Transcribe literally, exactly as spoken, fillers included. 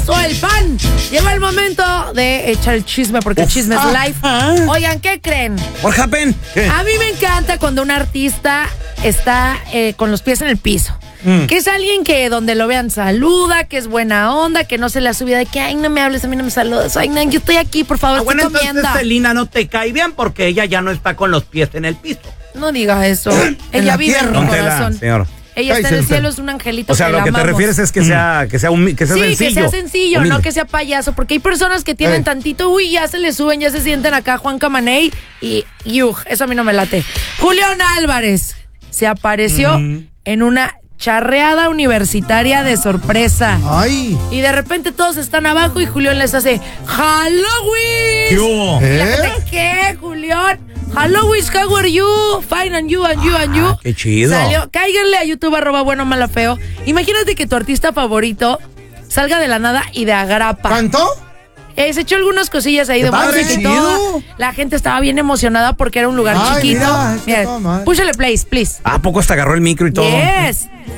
todo el pan. Llegó el momento de echar el chisme porque Uf. el chisme ah, es live. Ah. Oigan, ¿qué creen? What happened? ¿Qué? A mí me encanta cuando un artista está eh, con los pies en el piso. Mm. Que es alguien que donde lo vean saluda, que es buena onda, que no se le ha subido de que, ay, no me hables, a mí no me saludas, ay, no, yo estoy aquí, por favor, ah, estoy bueno, comiendo. Entonces Selena no te cae bien porque ella ya no está con los pies en el piso. No digas eso. Ella vive en mi corazón. Señor. Ella está en el cielo, es un angelito. O sea, que lo que amamos. te refieres es que sea, que sea, un, que sea sí, sencillo. Sí, que sea sencillo, humilde. No que sea payaso, porque hay personas que tienen eh. tantito, uy, ya se le suben, ya se sienten acá Juan Camaney y yuj, eso a mí no me late. Julián Álvarez se apareció mm. en una charreada universitaria de sorpresa. Ay. Y de repente todos están abajo y Julián les hace Halloween. ¿Qué hubo? ¿Eh? La gente, ¿qué, Julián? Halloween, how are you? Fine, and you, and you, and you. Ah, qué chido. Salió, cáiganle a YouTube, arroba bueno, mala, feo. Imagínate que tu artista favorito salga de la nada y de agrapa. ¿Cantó? Eh, se echó algunas cosillas ahí de música y todo. La gente estaba bien emocionada porque era un lugar Ay, chiquito. Mira, mira, púchale play, please. ¿A poco hasta agarró el micro y todo? Yes.